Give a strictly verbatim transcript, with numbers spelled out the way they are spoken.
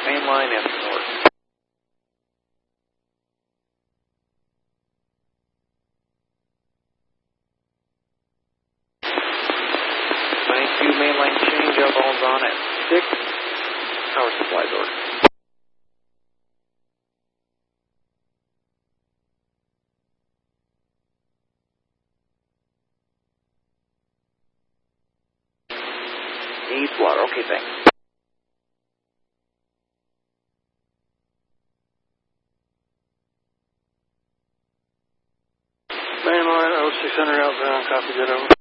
Main line and north. ninety-two main line change, outbound on at six. Power supply door. Needs water. Okay, thanks. Main line oh six hundred outbound, copy that over.